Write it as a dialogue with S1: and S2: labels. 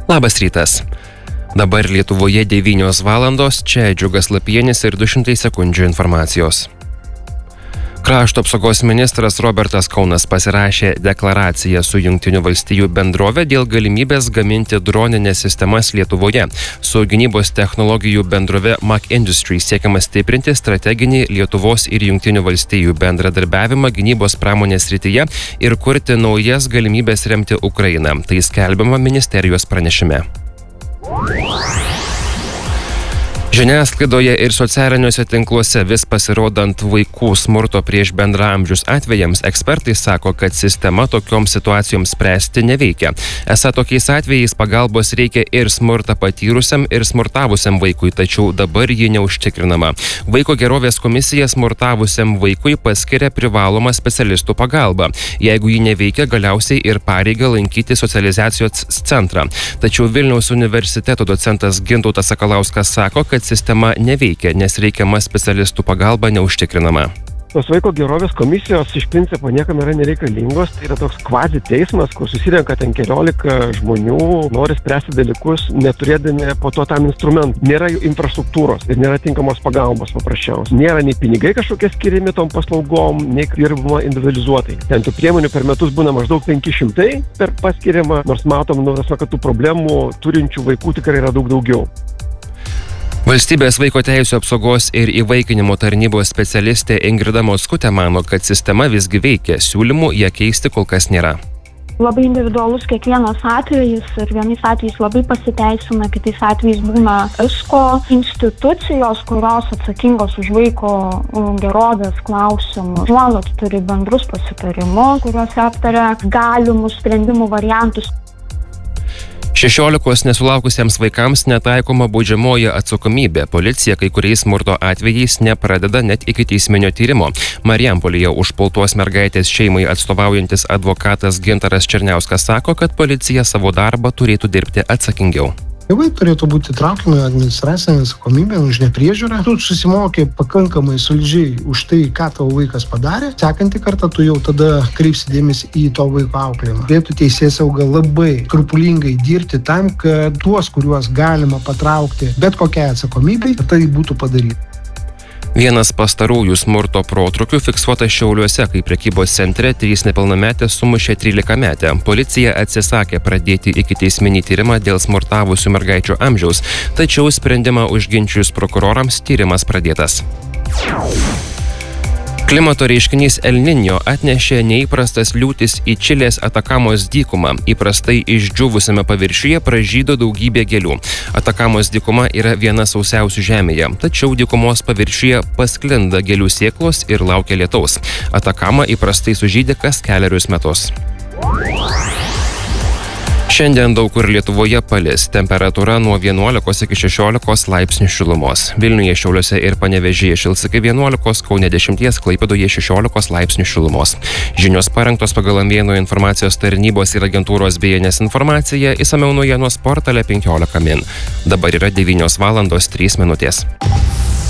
S1: Labas rytas. Dabar Lietuvoje 9 valandos, čia Džiugas Lapienis ir 200 sekundžių informacijos. Krašto apsaugos ministras Robertas Kaunas pasirašė deklaraciją su Jungtinių valstijų bendrove dėl galimybės gaminti droninės sistemas Lietuvoje. Su gynybos technologijų bendrove Mach Industries siekiama stiprinti strateginį Lietuvos ir Jungtinių valstijų bendradarbiavimą gynybos pramonės srityje ir kurti naujas galimybės remti Ukrainą. Tai skelbiama ministerijos pranešime. Žiniasklaidoje ir socialiniuose tinkluose vis pasirodant vaikų smurto prieš bendraamžius atvejams, ekspertai sako, kad sistema tokioms situacijoms spręsti neveikia. Esą tokiais atvejais pagalbos reikia ir smurtą patyrusiam, ir smurtavusiam vaikui, tačiau dabar ji neužtikrinama. Vaiko gerovės komisija smurtavusiam vaikui paskiria privalomą specialistų pagalbą. Jeigu ji neveikia, galiausiai ir pareiga lankyti socializacijos centrą. Tačiau Vilniaus universiteto docentas Gintautas Sakalauskas sako, kad sistema neveikia, nes reikiama specialistų pagalba neužtikrinama.
S2: Tos vaiko gerovės komisijos iš principo niekam yra nereikalingos. Tai yra toks kvazi teismas, kur susirenka ten 14 žmonių, nori spręsti dalykus, neturėdami po to tam instrumentų. Nėra infrastruktūros ir nėra tinkamos pagalbos paprasčiausiai. Nėra nei pinigai kažkokie skiriami tom paslaugom, nei dirbama individualizuotai. Ten tų priemonių per metus būna maždaug 500 per paskiriamą, nors matom, kad tų problemų turinčių vaikų tikrai yra daug daugiau.
S1: Valstybės vaiko teisių apsaugos ir įvaikinimo tarnybos specialistė Ingrida Mockutė mano, kad sistema visgi veikia, siūlymų ją keisti kol kas nėra.
S3: Labai individualus kiekvienas atvejis ir vienais atvejais labai pasiteisina, kitais atvejais būna ESCO institucijos, kurios atsakingos už vaiko gerovės klausimus. Nuolat turi bendrus pasitarimus, kuriuose aptaria galimus sprendimų variantus.
S1: 16 nesulaukusiems vaikams netaikoma baudžiamoji atsakomybė. Policija kai kuriais smurto atvejais nepradeda net ikiteisminio tyrimo. Marijampolėje užpultos mergaitės šeimai atstovaujantis advokatas Gintaras Černiauskas sako, kad policija savo darbą turėtų dirbti atsakingiau.
S4: Tėvai turėtų būti traukiami administracinę atsakomybę už nepriežiūrą. Tu susimokė pakankamai solidžiai už tai, ką tavo vaikas padarė. Sekantį kartą tu jau tada kreipsi dėmesį į to vaiko auklėjimą. Turėtų teisėsauga labai skrupulingai dirbti tam, kad tuos, kuriuos galima patraukti bet kokiai atsakomybei, tai būtų padaryta.
S1: Vienas pastarųjų smurto protrūkių fiksuotas Šiauliuose, kai prekybos centre 3 nepilnametės sumušė 13-metę. Policija atsisakė pradėti ikiteisminį tyrimą dėl smurtavusių mergaičių amžiaus, tačiau sprendimą užginčijus prokurorams tyrimas pradėtas. Klimato reiškinys El Niño atnešė neįprastas liūtis į Čilės Atakamos dykumą. Įprastai išdžiūvusiame paviršiuje pražydo daugybė gėlių. Atakamos dykuma yra viena sausiausių žemėje, tačiau dykumos paviršiuje pasklinda gėlių sėklos ir laukia lietaus. Atakama įprastai sužydė kas 4 metus. Šiandien daug kur Lietuvoje palis, temperatūra nuo 11 iki 16 laipsnių šilumos. Vilniuje, Šiauliuose ir Panevėžyje šils iki 11, Kaune 10, Klaipėdoje 16 laipsnių šilumos. Žinios parengtos pagal Amėnų informacijos tarnybos ir agentūros BNS informaciją, išsamiau naujienų portale 15 min. Dabar yra 9 valandos 3 minutės.